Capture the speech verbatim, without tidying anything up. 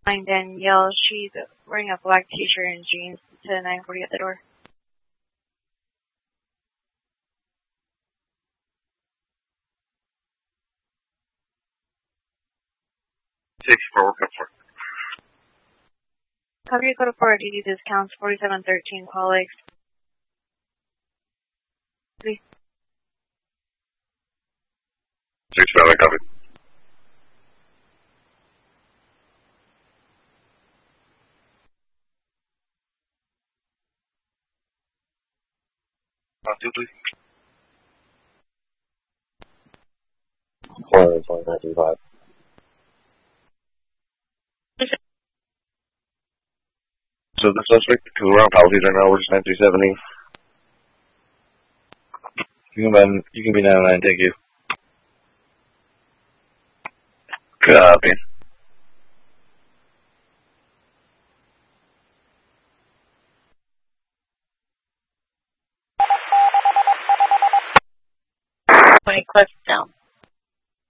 Danielle, she's wearing a black t-shirt and jeans to nine forty at the door. Six four one four. Cover your code for D D discounts forty-seven thirteen call X. Three. Six Valley, copy. One two three. Four one nine two five. So the suspect to around policies right now, we're just nine three seventy. You can be, you can be nine oh nine, thank you. Copy. twenty clips down.